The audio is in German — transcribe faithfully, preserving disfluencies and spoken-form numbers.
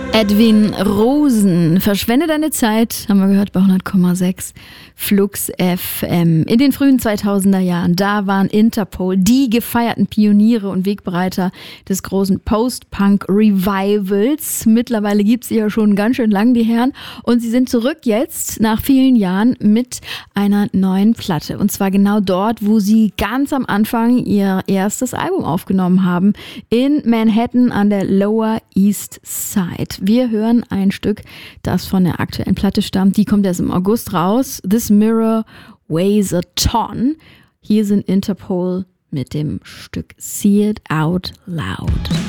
Edwin Rosen, verschwende deine Zeit, haben wir gehört bei hundert Komma sechs Flux F M. In den frühen zweitausender Jahren, da waren Interpol die gefeierten Pioniere und Wegbereiter des großen Post-Punk-Revivals. Mittlerweile gibt es sie ja schon ganz schön lang, die Herren. Und sie sind zurück jetzt, nach vielen Jahren, mit einer neuen Platte. Und zwar genau dort, wo sie ganz am Anfang ihr erstes Album aufgenommen haben, in Manhattan an der Lower East Side. Wir hören ein Stück, das von der aktuellen Platte stammt. Die kommt erst im August raus. This Mirror Weighs a Ton. Hier sind Interpol mit dem Stück See It Out Loud.